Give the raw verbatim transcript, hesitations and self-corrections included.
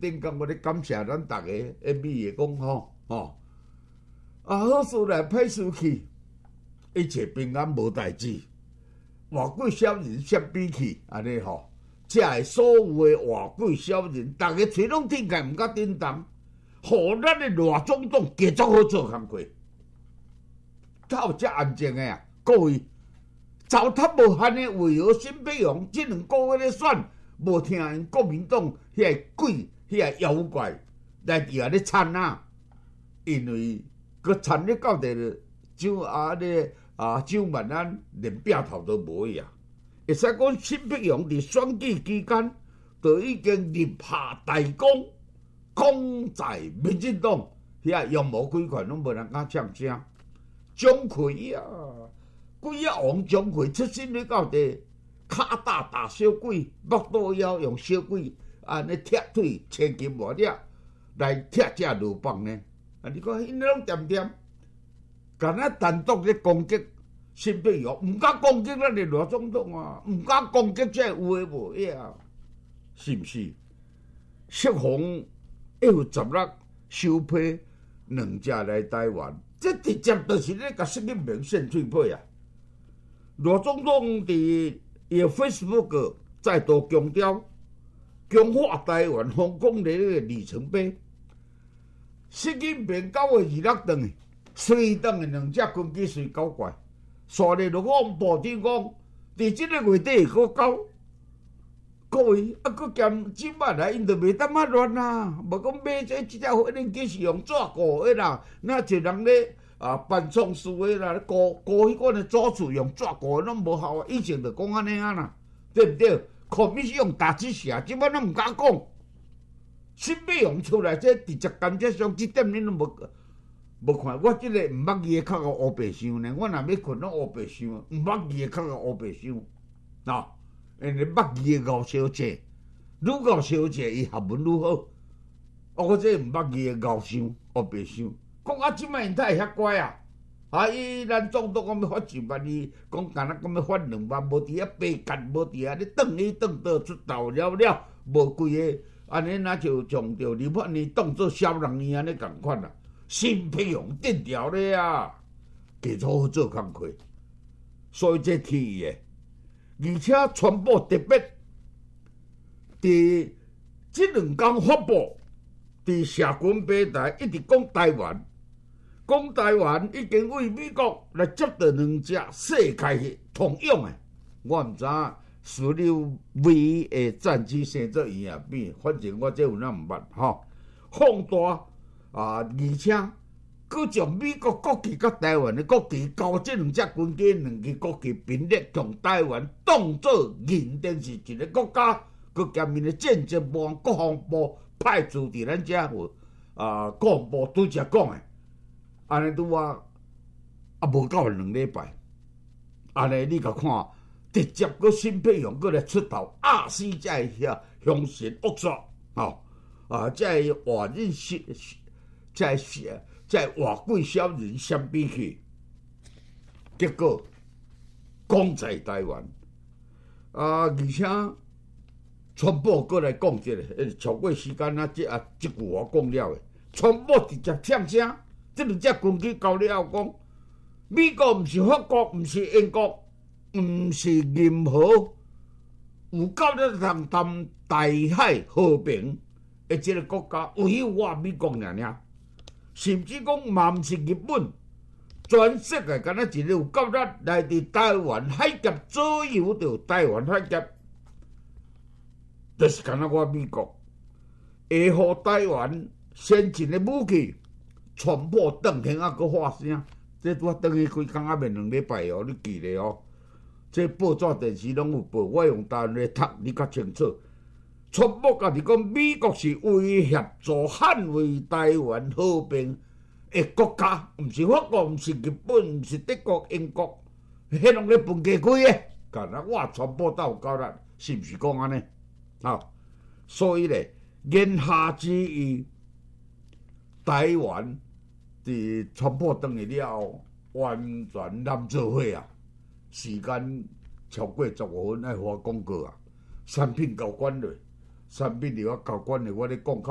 顶工我咧感谢咱逐个，诶，美诶讲吼吼，啊好事来歹事去，一切平安无代志。外国小人先比去，安尼吼，遮个所有诶外国小人，逐个吹拢顶界毋甲叮当，互咱诶赖总统继续好做工课。才有遮安静诶啊！各位，糟蹋无限诶为何新北洋即两个月咧选，无听因国民党遐个鬼、遐个妖怪来伫遐咧参啊？因为佮参咧到底就啊咧啊蒋万安连摒头都无去啊！会使讲新北洋伫选举期间，就已经立下大功，功在民进党遐妖魔鬼怪拢无人敢唱声。钟馗啊，鬼啊王钟馗出身咧到地，骹打打小鬼，目倒腰用小鬼安尼踢腿千斤万两来踢遮罗棒呢？啊，你看因拢点点，敢若单独咧攻击新北洋，毋敢攻击咱的赖总统啊，毋敢攻击这有诶无诶啊，是毋是？适逢一月十六收批两只来台湾。这直接就是咧，甲习近平献脆皮啊！赖总统伫伊 Facebook 再度强调，强化台湾防空的那个里程碑。习近平九月二六顿去，随顿的两只军机随搞怪，所以就讲部长讲，伫即个月底会搁到。各位，啊，搁兼即摆来，因就袂当啊乱啦。无讲买这即只飞行机是用纸糊的啦，那一人咧啊办创事的啦，糊糊迄款的组织用纸糊的拢无效啊。以前就讲安尼啊啦，对不对？可米是用打字写，即摆拢毋敢讲。新北洋出来这直接干这上即点，恁拢无无看。我即个毋捌字的较个乌白相呢。我若要困，拢乌白相，毋捌字的较个乌白相啊。因为捌字的熬小姐，愈熬小姐，伊学问愈好。我这毋捌字的熬相，乌白相。讲啊，即摆因太会遐乖啊！啊，伊咱总统讲要发一万，伊讲干那讲要发两万，无伫遐白干，无伫遐咧转去转倒出头了了，无规个安尼，那就从着立法院当做小人院安尼共款啦。新北洋定调咧啊，继续好做工课，所以这提议的。而且传播特别伫即两天发布，伫社群平台一直讲台湾，讲台湾已经为美国来接到两只世界通用的，我毋知影所有唯的战机生做伊也变，反正我这有哪毋捌吼，放大啊，而且佮将美国国旗甲台湾的国旗交这两只军机，两支国旗并列，将台湾当作认定是一个国家，佮兼面的战争部、国防部派驻伫咱遮有啊，国防部拄则讲的，安尼拄啊啊无够两礼拜，安尼你甲看，直接佮新北洋佮来出头，压死才遐凶神恶煞吼啊，才会外人是才是。在外国小人相比起，结果讲在台湾啊，而且传播过来讲一个，超过时间啊，即啊即句我讲了的，传播直接忝声，即两只军机交了后讲，美国毋是法国，毋是英国，毋是任何有够了谈谈大海和平的即个国家，唯有我美国尔尔。甚至讲嘛毋是日本，全世界敢若一个有够力来伫台湾海峡左右着台湾海峡，就是敢若我美国，会互台湾先进的武器传播转去啊，搁发声。这拄啊转去几工啊，免两礼拜哦，你记咧哦。这报纸电视拢有报，我用台湾来读，你较清楚。传播家己讲，美国是为协助捍卫台湾和平的国家，毋是法国，毋是日本，毋是德国、英国，迄拢咧分家开的。干那我传播到有够力，是毋是讲安尼？啊，所以咧，言下之意，台湾伫传播转去了后，完全难做伙啊！时间超过十五分，爱发广告啊！产品交关落。产品了我交关的，我咧讲。